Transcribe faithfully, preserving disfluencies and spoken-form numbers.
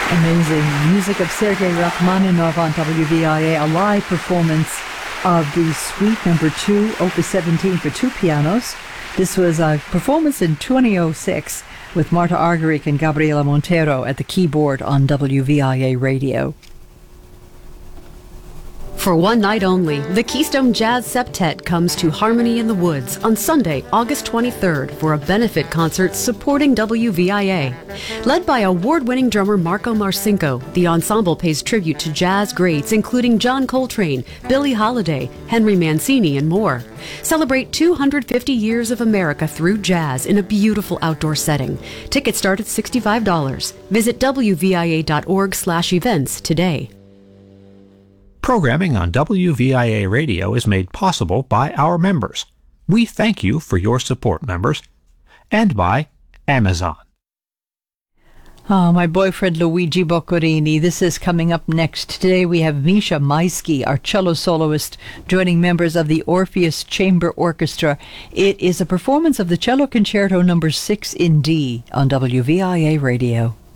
Amazing. Music of Sergei Rachmaninoff on W V I A, a live performance of the Suite Number Two, Opus seventeen for two pianos. This was a performance in twenty oh six with Marta Argerich and Gabriela Montero at the keyboard on W V I A Radio. For one night only, the Keystone Jazz Septet comes to Harmony in the Woods on Sunday, August twenty-third for a benefit concert supporting W V I A. Led by award-winning drummer Marco Marcinko, the ensemble pays tribute to jazz greats including John Coltrane, Billie Holiday, Henry Mancini, and more. Celebrate two hundred fifty years of America through jazz in a beautiful outdoor setting. Tickets start at sixty-five dollars. Visit W V I A dot org slash events today. Programming on W V I A Radio is made possible by our members. We thank you for your support, members. And by Amazon. Oh, my boyfriend Luigi Boccorini. This is coming up next. Today we have Misha Maisky, our cello soloist, joining members of the Orpheus Chamber Orchestra. It is a performance of the Cello Concerto number six in D on W V I A Radio.